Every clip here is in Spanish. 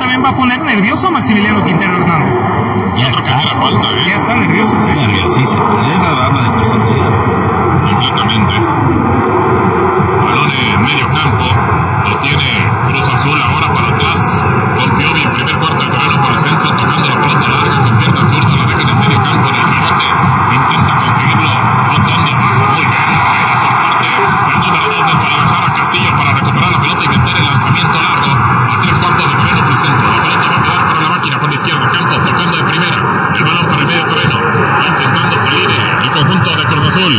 también va a poner nervioso a Maximiliano Quintero Hernández. Ya está, falta, ya está nervioso, sí. Nerviosísimo. Esa habla de personalidad. Completamente. Balón en medio campo. Lo tiene Cruz Azul ahora para atrás. Golpeó bien primer cuarto de terreno por el centro, tocando la pelota larga con pierna zurda. La dejan en medio campo en el rebote. Intenta conseguirlo. Botón de abajo. Muy bien. La baila por parte del número 2 del Guadalajara, Castillo, para recuperar la pelota y meter el lanzamiento largo a 3/4 de terreno por el centro. La pelota va a quedar para la máquina por la izquierda. Campos tocando de primera. El balón para el medio terreno. Va intentando salir el conjunto de Cruz Azul.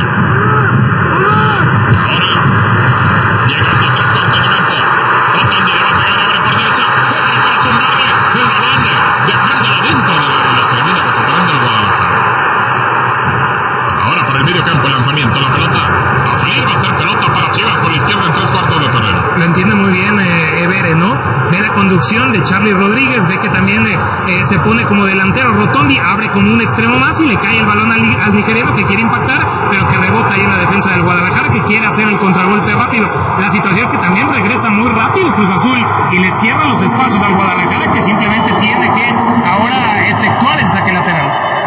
Ahora, llegando a 3/4 de campo. Otani le va a pegar, abre por derecha. Para zumbarle el balón, dejándolo dentro del área. Lo termina recuperando el Guadalajara. Ahora para el medio campo el lanzamiento. La pelota a salir, va a ser pelota para Chivas por la izquierda en 3/4 de terreno. Lo entiende muy bien Evere, ¿no? Ve la conducción de Charlie Rodríguez, ve que también se pone como delantero Rotondi, abre como un extremo más y le cae el balón al nigeriano que quiere impactar, pero que rebota ahí en la defensa del Guadalajara, que quiere hacer el contragolpe rápido. La situación es que también regresa muy rápido Cruz Azul y le cierra los espacios al Guadalajara, que simplemente tiene que ahora efectuar el saque lateral.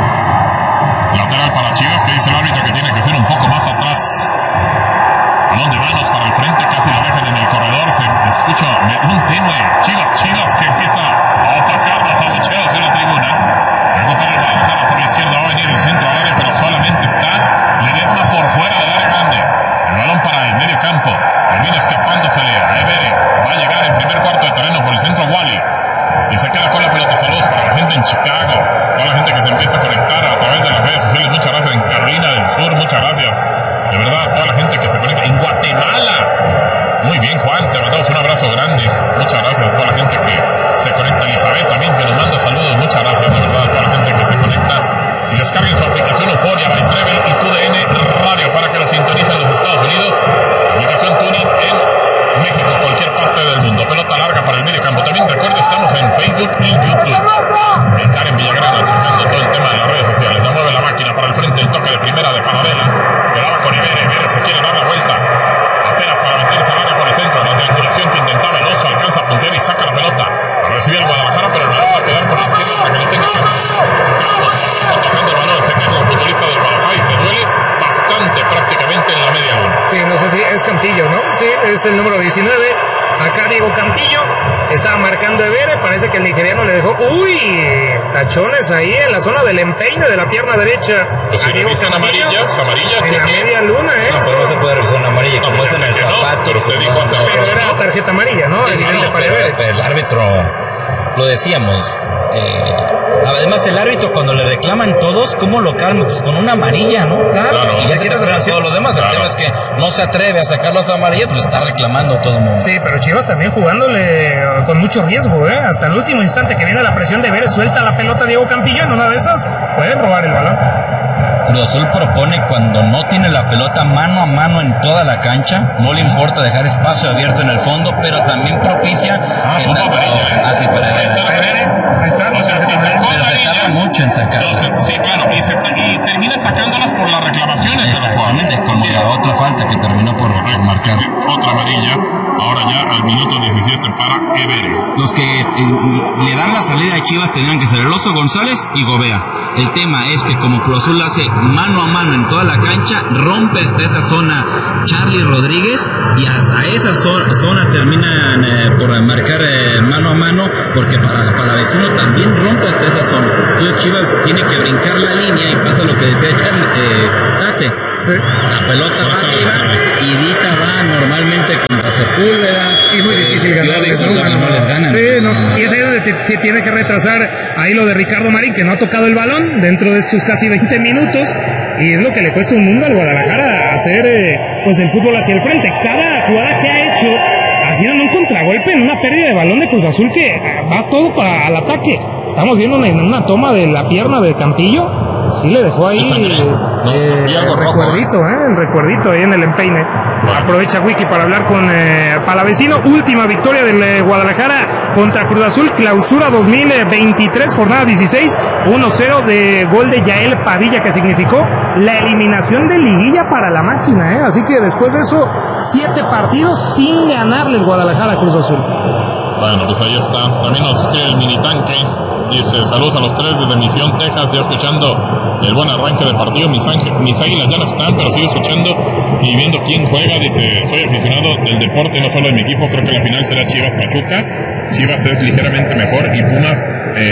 Lateral para Chivas, que dice el árbitro que tiene que ser un poco más atrás. Balón de manos para el frente, casi lo dejan en el corredor. Se escucha un tenue. Chivas que empieza a atacar los abucheos en la tribuna. Recupera el Guadalajara por la izquierda, va a venir el centro al área, pero solamente está Ledesma por fuera del área grande. El balón para el medio campo. Termina escapándosele a Evere. Va a llegar en primer cuarto de terreno por el centro Wally. Y se queda con la pelota. Saludos para la gente en Chicago. Toda la gente que se empieza a conectar a través de las redes sociales. Muchas gracias. En Carolina del Sur, muchas gracias. De verdad, toda la gente que se conecta. En Guatemala. Muy bien, Juan. Te mandamos un abrazo grande. Muchas gracias a toda la gente que se conecta. Elizabeth también, que nos manda saludos. Muchas gracias, de verdad, a toda la gente que se conecta. Y descarguen su aplicación Euforia, by Trevel y TUDN Radio para que lo sintonicen en los Estados Unidos. Aplicación Tuning en México, cualquier parte del mundo. Pelota larga para el medio campo. También recuerda, estamos en Facebook y YouTube. En Karen Villagrana, checando todo el tema de las redes sociales. La mueve la máquina para el frente, el toque de primera de Paradela. Quedaba con Evere. Evere se quiere dar la vuelta. Apenas para meterse al área por el centro. La triangulación que intentaba el oso, alcanza a puntear y saca la pelota. La recibe el Guadalajara, pero el balón va a quedar por la izquierda para que lo tenga que está tocando el balón, se queda un futbolista del Guadalajara y se duele bastante prácticamente en la media luna. Sí, no sé si es Campillo, ¿no? Sí, es el número 19. Acá Diego Campillo estaba marcando Evere, parece que el nigeriano le dejó, tachones ahí en la zona del empeine de la pierna derecha. Pues si revisan amarillas, en la media luna, No, pero no se puede revisar una amarilla, como es en el zapato. Pero usted dijo hace rato, Pero era tarjeta amarilla, ¿no? Evidente para Evere. Pero el árbitro, lo decíamos, además el árbitro cuando le reclaman todos, ¿cómo lo calma? Pues con una amarilla, ¿no? Claro. Y ya se te frenan todos los demás. El tema es que no se atreve a sacar las amarillas, pues le está reclamando a todo el mundo. Sí, pero Chivas también jugándole con mucho riesgo, ¿eh? Hasta el último instante que viene la presión de Vélez, suelta la pelota Diego Campillo, en una de esas pueden robar el balón. Cruz Azul propone cuando no tiene la pelota mano a mano en toda la cancha, no le importa dejar espacio abierto en el fondo, pero también propicia así para Ahí está, o sea, si sacó pero se tarda mucho en sacar. Sí, claro, y termina sacándolas por las reclamaciones. Exactamente, como sí, la otra falta que terminó por marcar. Otra amarilla, ahora ya al minuto 17 para Evere. Los que le dan la salida a Chivas tendrían que ser el Oso González y Gobea. El tema es que como Cruz Azul hace mano a mano en toda la cancha, rompe hasta esa zona Charlie Rodríguez y hasta esa zona terminan por marcar mano a mano, porque para vecino también rompe hasta esa zona. Entonces Chivas tiene que brincar la línea y pasa lo que decía Tate. La pelota va arriba y Dita va normalmente contra Sepúlveda. Es muy difícil ganarles, no les ganan. Sí, no. Y es ahí donde se tiene que retrasar ahí lo de Ricardo Marín, que no ha tocado el balón dentro de estos casi 20 minutos. Y es lo que le cuesta un mundo al Guadalajara hacer pues el fútbol hacia el frente. Cada jugada que ha hecho ha sido en un contragolpe, en una pérdida de balón de Cruz Azul que va todo al ataque. Estamos viendo en una toma de la pierna de Campillo. Sí, le dejó ahí el recuerdito ahí en el empeine. Aprovecha Wiki para hablar con Palavecino. Última victoria del Guadalajara contra Cruz Azul, clausura 2023, jornada 16, 1-0 de gol de Yael Padilla, que significó la eliminación de liguilla para la máquina, Así que después de eso, 7 partidos sin ganarle el Guadalajara a Cruz Azul. Bueno, pues ahí está. También nos escribe el mini tanque. Dice, saludos a los tres desde Misión, Texas. Ya escuchando el buen arranque de partido. Mis águilas ya no están, pero sigo escuchando y viendo quién juega. Dice, soy aficionado del deporte, no solo de mi equipo. Creo que la final será Chivas-Pachuca. Chivas es ligeramente mejor y Pumas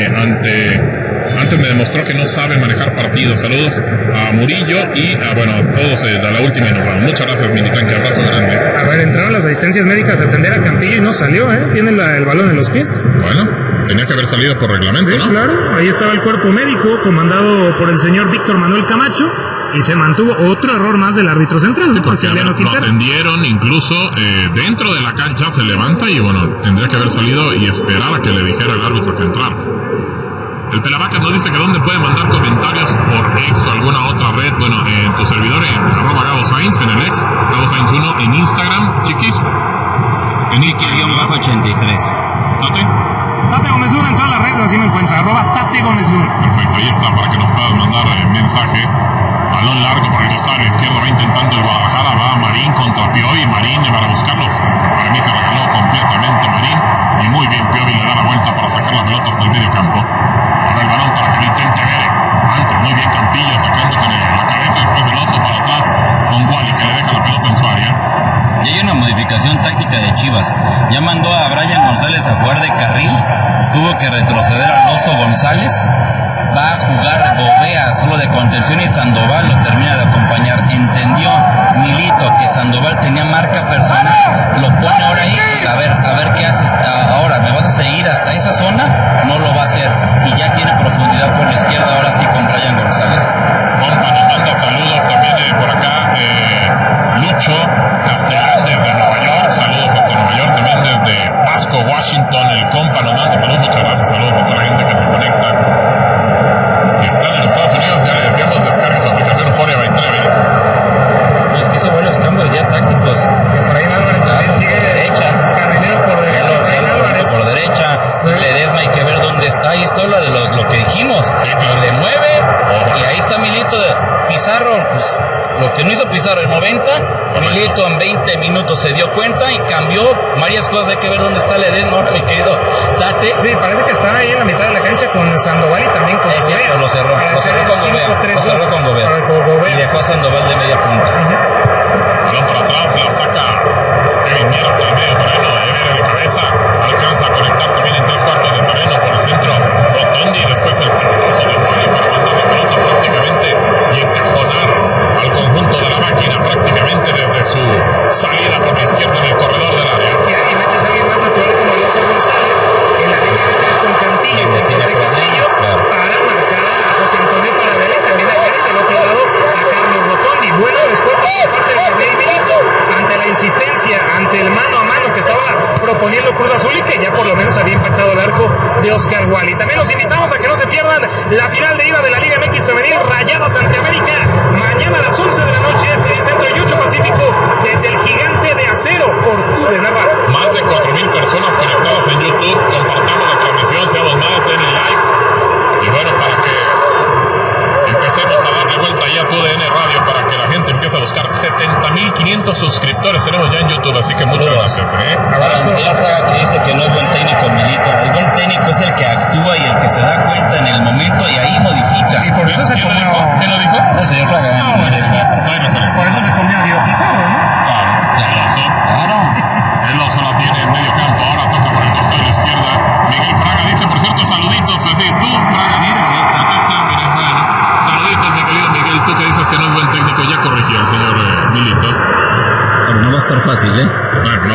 antes me demostró que no sabe manejar partidos. Saludos a Murillo y a todos de la última y nos vamos. Muchas gracias, Militanque, abrazo grande. A ver, entraron las asistencias médicas a atender a Campillo y no salió, tiene el balón en los pies. Bueno, tenía que haber salido por reglamento, sí, ¿no? Claro, ahí estaba el cuerpo médico comandado por el señor Víctor Manuel Camacho y se mantuvo otro error más del árbitro central, sí, porque lo atendieron incluso dentro de la cancha, se levanta y tendría que haber salido y esperar a que le dijera el árbitro que entrara. El Pelavacas nos dice que dónde puede mandar comentarios por X o alguna otra red. Bueno, en tu servidor en @GaboSainz, en el X, GaboSainz1 en Instagram, chiquis. En Ike-83. Tate Gómez Luna en todas las redes, así me encuentra, @Tate Gómez Luna. Perfecto, ahí está, para que nos puedas mandar mensaje. Balón largo por el costado izquierdo, va intentando el Guadalajara, va Marín contra Piovi, Marín para buscarlo. Para mí se regaló completamente Marín, y muy bien Piovi le da la vuelta para sacar la pelota hasta el medio campo. Ahora el balón para que lo intente Vere. Antes, muy bien Campillo, sacando con la cabeza después del oso para atrás, con Wally que le deja la pelota en su área. Y hay una modificación táctica de Chivas. Ya mandó a Brian González a jugar de carril, tuvo que retroceder al Oso González. Va a jugar Gobea solo de contención y Sandoval lo termina de acompañar. Entendió Milito que Sandoval tenía marca personal, lo pone ahora ahí y a ver qué haces ahora. ¿Me vas a seguir hasta esa zona? No lo va a hacer y ya tiene profundidad por la izquierda ahora sí con Brian González. Compa nos manda saludos también por acá Lucho Castellán desde Nueva York, saludos hasta Nueva York, también desde Pasco, Washington, el compa nos manda saludos, muchas gracias, saludos a toda la gente que se conecta. Si están en los Estados Unidos, ya le decíamos, descargue su aplicación Euphoria by Travel. No, es que hizo varios cambios ya tácticos. Efraín Álvarez también sigue de derecha, Carrilero por derecha, Efraín Álvarez por derecha, Ledesma hay que ver dónde está, y esto habla de lo que dijimos, le mueve, y ahí está Milito de Pizarro, pues, lo que no hizo Pizarro en 90, Milito en 20 minutos se dio cuenta y cambió varias cosas. Hay que ver dónde está Ledesma ahora, mi querido Tate. Sí, parece que está ahí en la mitad de la cancha con Sandoval y también con Gobea. Lo cerró con Gobea y dejó a Sandoval de media punta. Balón para atrás, la saca Kevin Mier hasta el medio terreno, Evere de cabeza, alcanza a conectar también en 3/4 de terreno por el centro Rotondi, y después el pelotazo de Wally para mandar la pelota prácticamente y encajonar al conjunto de la máquina prácticamente desde su salida por la izquierda en el corredor del área. Y ahí metes a alguien más natural como José González en la línea de 3 con Cantillo y con José Castillo para marcar a José Antonio Paradela y también a Vélez del otro lado a Carlos Rotondi. Buena respuesta por parte de Gabriel Milito ante la insistencia, ante el mano a mano que estaba proponiendo Cruz Azul y que ya por lo menos había impactado el arco de Oscar Wally. También los invitamos a que no se pierdan la final de ida de la Liga MX Femenil, Rayadas ante América, mañana a las 11 de la noche este Centro y 8 Pacífico, desde el Gigante de Acero por TUDN Radio. Más de 4,000 personas conectadas en YouTube, compartamos la transmisión, seamos más, denle like, y bueno, para que empecemos a darle vuelta ya a TUDN Radio, para que la gente empiece a buscar 70,500 suscriptores tenemos ya en YouTube, así que muchas gracias. Para el señor Fraga que dice que no es buen técnico Milito, el buen técnico es el que actúa y el que se da cuenta en el momento y ahí modifica. Y por eso se comió. ¿Quién lo dijo? El señor Fraga. No hay referencia. Por eso se comió a Guido Pizarro, ¿no? Claro, el oso la tiene en medio campo, ahora toca por el costado de la izquierda. Miguel Fraga dice, por cierto, saluditos, es decir, tú, Fraga, mira, acá está, mira, bueno, saluditos, mi querido Miguel, tú que dices que no es buen técnico, ya corrigió el señor Milito. Pero no va a estar fácil, Bueno, no.